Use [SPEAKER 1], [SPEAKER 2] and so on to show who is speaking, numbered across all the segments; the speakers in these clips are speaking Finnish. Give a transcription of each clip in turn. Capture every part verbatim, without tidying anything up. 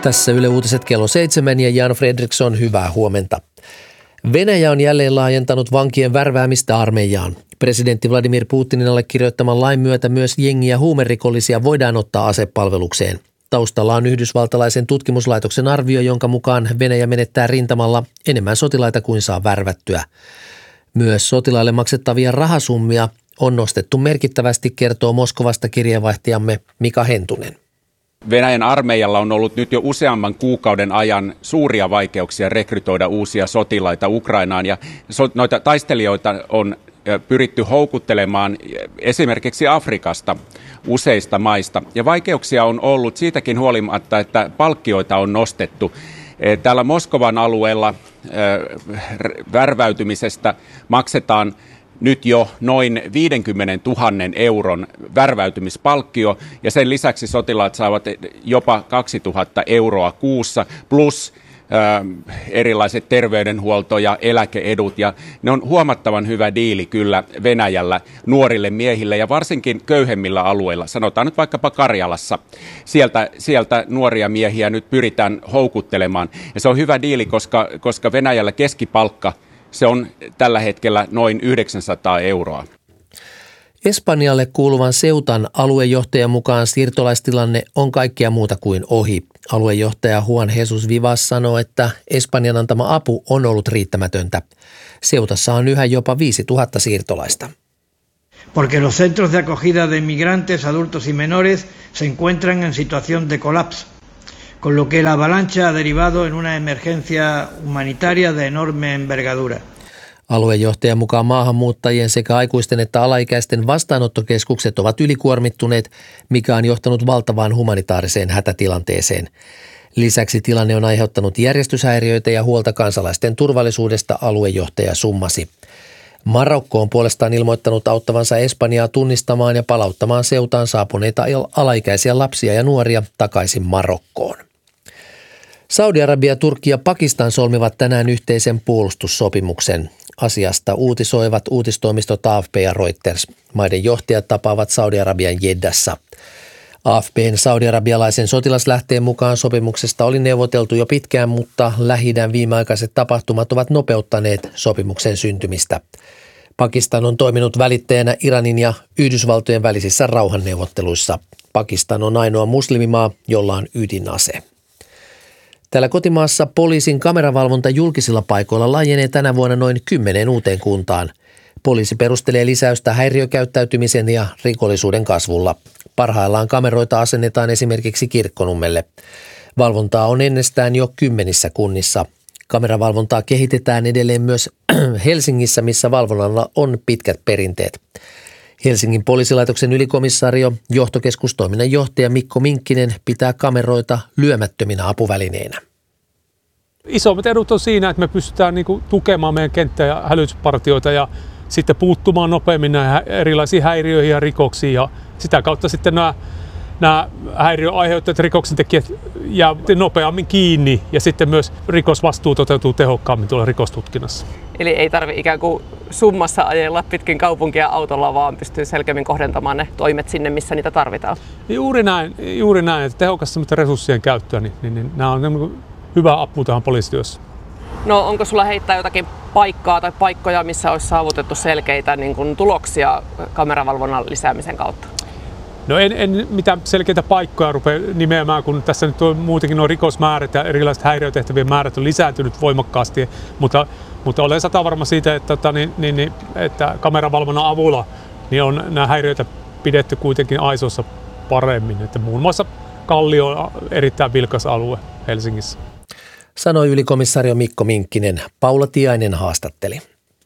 [SPEAKER 1] Tässä Yle Uutiset kello seitsemän ja Jan Fredriksson, hyvää huomenta. Venäjä on jälleen laajentanut vankien värväämistä armeijaan. Presidentti Vladimir Putinin allekirjoittaman lain myötä myös jengi- ja huumerikollisia voidaan ottaa asepalvelukseen. Taustalla on yhdysvaltalaisen tutkimuslaitoksen arvio, jonka mukaan Venäjä menettää rintamalla enemmän sotilaita kuin saa värvättyä. Myös sotilaille maksettavia rahasummia on nostettu merkittävästi, kertoo Moskovasta kirjeenvaihtajamme Mika Hentunen.
[SPEAKER 2] Venäjän armeijalla on ollut nyt jo useamman kuukauden ajan suuria vaikeuksia rekrytoida uusia sotilaita Ukrainaan, ja noita taistelijoita on pyritty houkuttelemaan esimerkiksi Afrikasta useista maista. Ja vaikeuksia on ollut siitäkin huolimatta, että palkkioita on nostettu. Täällä Moskovan alueella värväytymisestä maksetaan nyt jo noin viisikymmentätuhatta euron värväytymispalkkio, ja sen lisäksi sotilaat saavat jopa kaksituhatta euroa kuussa plus ö, erilaiset terveydenhuolto- ja eläkeedut, ja ne on huomattavan hyvä diili kyllä Venäjällä nuorille miehille ja varsinkin köyhemmillä alueilla, sanotaan nyt vaikkapa Karjalassa. Sieltä, sieltä nuoria miehiä nyt pyritään houkuttelemaan, ja se on hyvä diili, koska, koska Venäjällä keskipalkka se on tällä hetkellä noin yhdeksänsataa euroa.
[SPEAKER 1] Espanjalle kuuluvan Ceutan aluejohtajan mukaan siirtolaistilanne on kaikkea muuta kuin ohi. Aluejohtaja Juan Jesus Vivas sanoo, että Espanjan antama apu on ollut riittämätöntä. Ceutassa on yhä jopa viisituhatta siirtolaista.
[SPEAKER 3] Porque los centros de acogida de migrantes, adultos y menores se encuentran en situación de colapso, con lo que la avalancha ha derivado en una emergencia humanitaria de enorme envergadura.
[SPEAKER 1] Aluejohtajan mukaan maahanmuuttajien sekä aikuisten että alaikäisten vastaanottokeskukset ovat ylikuormittuneet, mikä on johtanut valtavaan humanitaariseen hätätilanteeseen. Lisäksi tilanne on aiheuttanut järjestyshäiriöitä ja huolta kansalaisten turvallisuudesta, aluejohtaja summasi. Marokko on puolestaan ilmoittanut auttavansa Espanjaa tunnistamaan ja palauttamaan Ceutaan saapuneita alaikäisiä lapsia ja nuoria takaisin Marokkoon. Saudi-Arabia, Turkki ja Pakistan solmivat tänään yhteisen puolustussopimuksen. Asiasta uutisoivat uutistoimistot A F P ja Reuters. Maiden johtajat tapaavat Saudi-Arabian Jeddassa. A F P:n saudi-arabialaisen sotilaslähteen mukaan sopimuksesta oli neuvoteltu jo pitkään, mutta Lähi-idän viimeaikaiset tapahtumat ovat nopeuttaneet sopimuksen syntymistä. Pakistan on toiminut välittäjänä Iranin ja Yhdysvaltojen välisissä rauhanneuvotteluissa. Pakistan on ainoa muslimimaa, jolla on ydinase. Täällä kotimaassa poliisin kameravalvonta julkisilla paikoilla laajenee tänä vuonna noin kymmeneen uuteen kuntaan. Poliisi perustelee lisäystä häiriökäyttäytymisen ja rikollisuuden kasvulla. Parhaillaan kameroita asennetaan esimerkiksi Kirkkonummelle. Valvontaa on ennestään jo kymmenissä kunnissa. Kameravalvontaa kehitetään edelleen myös Helsingissä, missä valvonnalla on pitkät perinteet. Helsingin poliisilaitoksen ylikomissaario, johtokeskustoiminnan johtaja Mikko Minkkinen pitää kameroita lyömättöminä apuvälineinä.
[SPEAKER 4] Isommat edut on siinä, että me pystytään niin kuin tukemaan meidän kenttä- ja hälytyspartioita ja sitten puuttumaan nopeammin näihin erilaisiin häiriöihin ja rikoksiin. Ja sitä kautta sitten nämä, nämä häiriöaiheuttajat rikoksentekijät jää nopeammin kiinni ja sitten myös rikosvastuu toteutuu tehokkaammin tuolla rikostutkinnassa.
[SPEAKER 5] Eli ei tarvitse ikään kuin summassa ajella pitkin kaupunkia autolla, vaan pystyy selkeämmin kohdentamaan ne toimet sinne, missä niitä tarvitaan.
[SPEAKER 4] Juuri näin, juuri näin että tehokasta resurssien käyttöä, niin, niin, niin nämä on hyvä apu tähän poliisityössä.
[SPEAKER 5] No onko sulla heittää jotakin paikkaa tai paikkoja, missä olisi saavutettu selkeitä niin kuin tuloksia kameravalvonnan lisäämisen kautta?
[SPEAKER 4] No en, en mitään selkeitä paikkoja rupea nimeämään, kun tässä nyt on muutenkin nuo rikosmäärät ja erilaiset häiriötehtävien määrät on lisääntynyt voimakkaasti, mutta, mutta olen sata varma siitä, että, niin, niin, että kameravalvonnan avulla niin on nämä häiriöitä pidetty kuitenkin aisoissa paremmin, että muun muassa Kallio on erittäin vilkas alue Helsingissä.
[SPEAKER 1] Sanoi ylikomissario Mikko Minkkinen. Paula Tiainen haastatteli.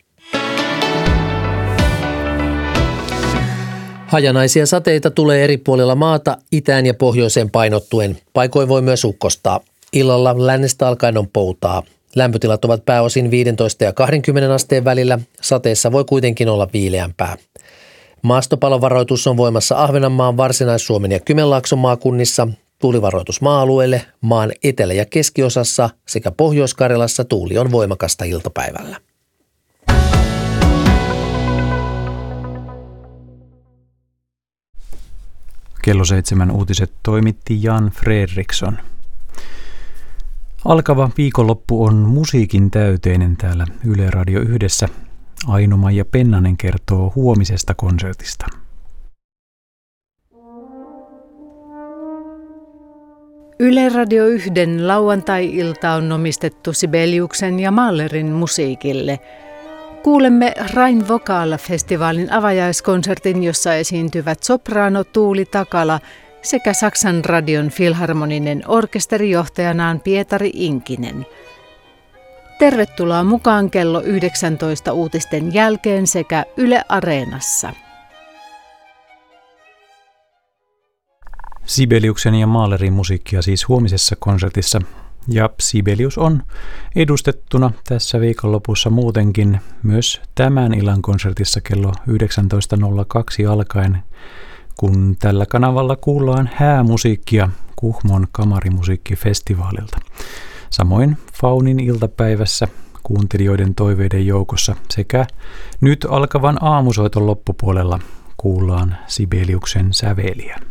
[SPEAKER 1] Hajanaisia sateita tulee eri puolilla maata itään ja pohjoiseen painottuen. Paikoin voi myös ukkostaa. Illalla lännestä alkaen on poutaa. Lämpötilat ovat pääosin viisitoista ja kaksikymmentä asteen välillä. Sateessa voi kuitenkin olla viileämpää. Maastopalovaroitus on voimassa Ahvenanmaan, Varsinais-Suomen ja Kymenlaakson maakunnissa. Tuulivaroitus maa-alueelle, maan etelä- ja keskiosassa sekä Pohjois-Karjalassa tuuli on voimakasta iltapäivällä.
[SPEAKER 6] Kello seitsemän uutiset toimitti Jan Fredriksson. Alkava viikonloppu on musiikin täyteinen täällä Yle Radio Yhdessä. Aino-Maija Pennanen kertoo huomisesta konsertista.
[SPEAKER 7] Yle Radio yhden lauantai-ilta on omistettu Sibeliuksen ja Mahlerin musiikille. Kuulemme Rain Vocal-festivaalin avajaiskonsertin, jossa esiintyvät sopraano Tuuli Takala sekä Saksan radion filharmoninen orkesteri johtajanaan Pietari Inkinen. Tervetuloa mukaan kello yhdeksäntoista uutisten jälkeen sekä Yle Areenassa.
[SPEAKER 6] Sibeliuksen ja Mahlerin musiikkia siis huomisessa konsertissa. Ja Sibelius on edustettuna tässä viikonlopussa muutenkin myös tämän illan konsertissa kello yhdeksäntoista nolla kaksi alkaen, kun tällä kanavalla kuullaan häämusiikkia Kuhmon kamarimusiikkifestivaalilta. Samoin Faunin iltapäivässä kuuntelijoiden toiveiden joukossa sekä nyt alkavan aamusoiton loppupuolella kuullaan Sibeliuksen säveliä.